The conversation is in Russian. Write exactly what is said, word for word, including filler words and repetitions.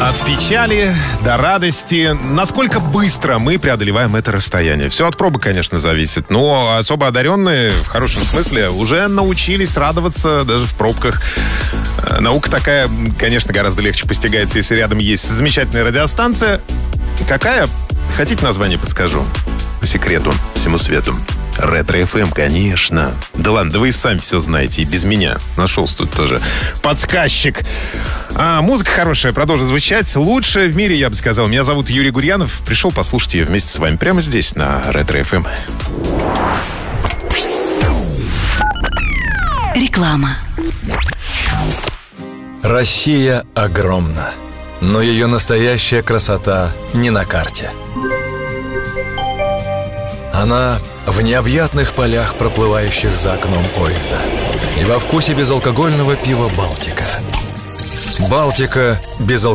От печали до радости. Насколько быстро мы преодолеваем это расстояние? Все от пробы, конечно, зависит. Но особо одаренные, в хорошем смысле, уже научились радоваться даже в пробках. Наука такая, конечно, гораздо легче постигается, если рядом есть замечательная радиостанция. Какая? Хотите название подскажу? По секрету, всему свету. Ретро-эф эм, конечно. Да ладно, да вы и сами все знаете, и без меня. Нашелся тут тоже подсказчик. А, музыка хорошая, продолжит звучать. Лучшая в мире, я бы сказал. Меня зовут Юрий Гурьянов. Пришел послушать ее вместе с вами прямо здесь, на Ретро-эф эм. Реклама. Россия огромна, но ее настоящая красота не на карте. Она в необъятных полях, проплывающих за окном поезда, и во вкусе безалкогольного пива «Балтика». «Балтика» без алкоголя.